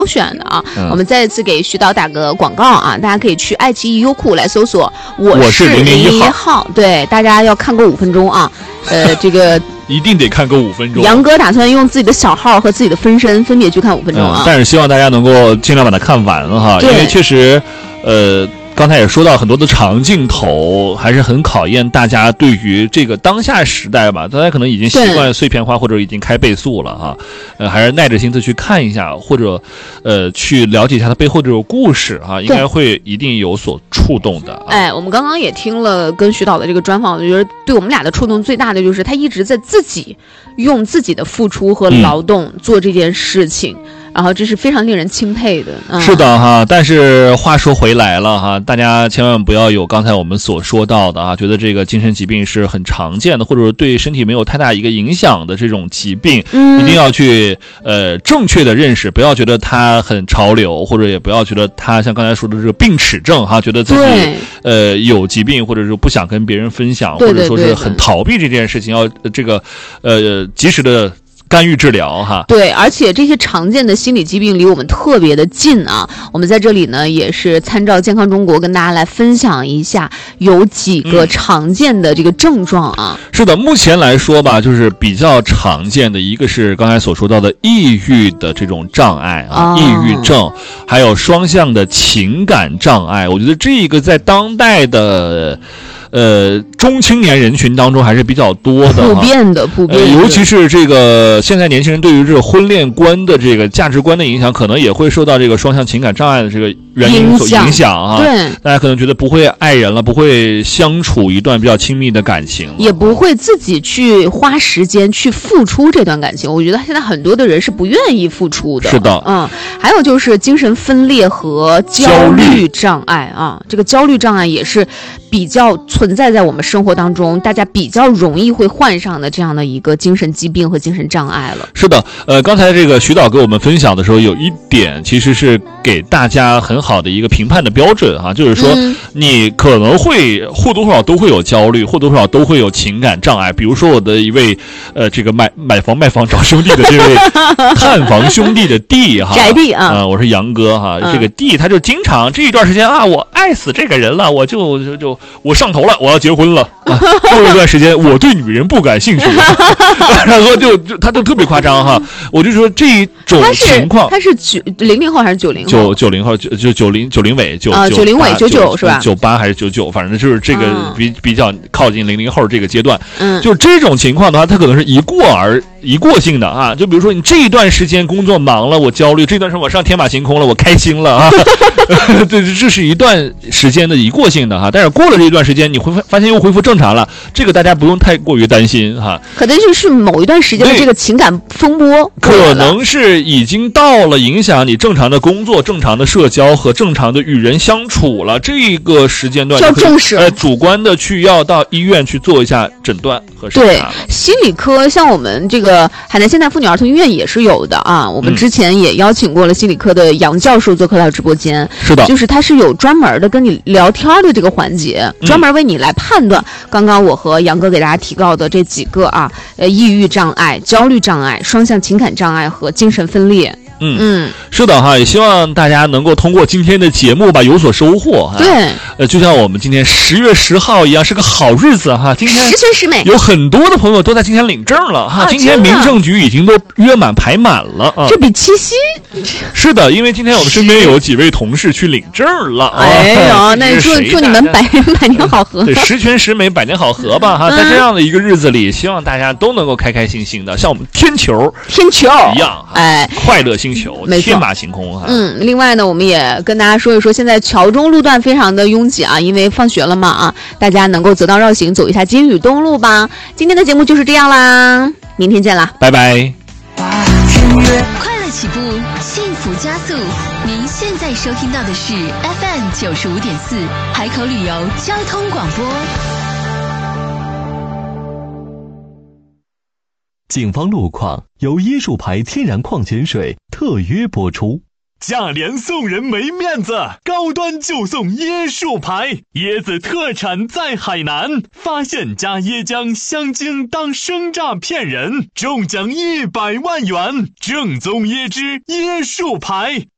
选的啊。我们再一次给徐导打个广告啊，大家可以去爱奇艺优酷来搜索我是001号，对，大家要看够5分钟啊。这个一定得看够5分钟。 杨哥打算用自己的小号和自己的分身分别去看5分钟啊。 但是希望大家能够尽量把它看完了哈，因为确实刚才也说到很多的长镜头还是很考验大家对于这个当下时代吧，大家可能已经习惯碎片化或者已经开倍速了哈，还是耐着心思去看一下，或者去了解一下它背后这种故事哈，应该会一定有所触动的。 我们刚刚也听了跟徐导的这个专访，我觉得对我们俩的触动最大的就是他一直在自己用自己的付出和劳动做这件事情。然后这是非常令人钦佩的。 是的哈，但是话说回来了哈，大家千万不要有刚才我们所说到的啊，觉得这个精神疾病是很常见的，或者对身体没有太大一个影响的这种疾病，一定要去正确的认识，不要觉得它很潮流，或者也不要觉得它像刚才说的这个病耻症哈，觉得自己有疾病，或者是不想跟别人分享，或者说是很逃避这件事情，要这个及时的干预治疗哈。 对，而且这些常见的心理疾病离我们特别的近啊。我们在这里呢，也是参照健康中国跟大家来分享一下有几个常见的这个症状啊。 是的，目前来说吧，就是比较常见的一个是刚才所说到的抑郁的这种障碍啊，抑郁症，还有双向的情感障碍。我觉得这个在当代的中青年人群当中还是比较多的，普遍的，尤其是这个现在年轻人对于这个婚恋观的这个价值观的影响，可能也会受到这个双向情感障碍的这个原因所影响啊。 对， 大家可能觉得不会爱人了，不会相处一段比较亲密的感情， 也不会自己去花时间去付出这段感情。我觉得现在很多的人是不愿意付出的。 是的， 还有就是精神分裂和焦虑障碍啊，这个焦虑障碍也是比较存在在我们生活当中，大家比较容易会患上的这样的一个精神疾病和精神障碍了。 是的，刚才这个徐导给我们分享的时候，有一点其实是给大家很好的一个评判的标准啊，就是说你可能会或多或少都会有焦虑，或多或少都会有情感障碍。比如说我的一位这个买房卖房找兄弟的这位看房兄弟的弟哈， 宅弟啊， 我是杨哥哈，这个弟他就经常这一段时间啊，我爱死这个人了，我就我上头了，我要结婚了。过一段时间，我对女人不感兴趣，然后他就特别夸张哈。我就说这一种情况， 他是00后还是90后 ？90后就90尾 90尾99是吧 ？98还是99，反正就是这个比较靠近00后这个阶段。就这种情况的话，它可能是一过性的啊。就比如说你这一段时间工作忙了，我焦虑；这段时间我上天马行空了，我开心了啊。对，这是一段时间的一过性的哈。但是过了这一段时间，你会发现又恢复正常了，这个大家不用太过于担心哈。 可能就是某一段时间的这个情感风波， 可能是已经到了影响你正常的工作、正常的社交和正常的与人相处了，这个时间段要重视， 主观的要到医院去做一下诊断和审查。 对，心理科像我们这个海南现代妇女儿童医院也是有的啊。我们之前也邀请过了心理科的杨教授做客到直播间， 是的， 就是他是有专门的跟你聊天的这个环节，专门为你来判断刚刚我和杨哥给大家提到的这几个啊，抑郁障碍、焦虑障碍、双向情感障碍和精神分裂。 是的哈，也希望大家能够通过今天的节目吧有所收获哈。 对， 就像我们今天10月10号一样，是个好日子哈。今天十全十美， 有很多的朋友都在今天领证了哈。今天民政局已经都约满排满了啊。 这比七夕。 是的，因为今天我们身边有几位同事去领证了。 哎呦，那祝你们百年好合。 对，十全十美，百年好合吧哈。在这样的一个日子里，希望大家都能够开开心心的，像我们天球一样，快乐星球，天马行空哈。 另外呢，我们也跟大家说一说，现在桥中路段非常的拥挤啊，因为放学了嘛啊，大家能够择道绕行，走一下金宇东路吧。今天的节目就是这样啦，明天见啦， 拜拜。 快乐起步，幸福加速。您现在收听到的是 FM 95.4海口旅游交通广播。 警方路况由椰树牌天然矿泉水特约播出。价廉送人没面子，高端就送椰树牌，椰子特产在海南，发现加椰浆香精当生榨骗人，中奖100万元，正宗椰汁椰树牌。